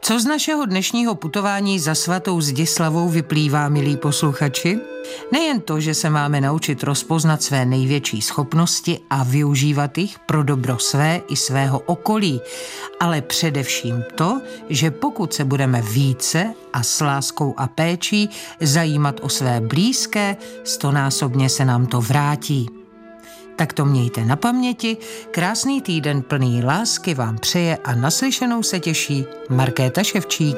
Co z našeho dnešního putování za svatou Zdislavou vyplývá, milí posluchači? Nejen to, že se máme naučit rozpoznat své největší schopnosti a využívat jich pro dobro své i svého okolí, ale především to, že pokud se budeme více a s láskou a péčí zajímat o své blízké, stonásobně se nám to vrátí. Tak to mějte na paměti, krásný týden plný lásky vám přeje a naslyšenou se těší Markéta Ševčík.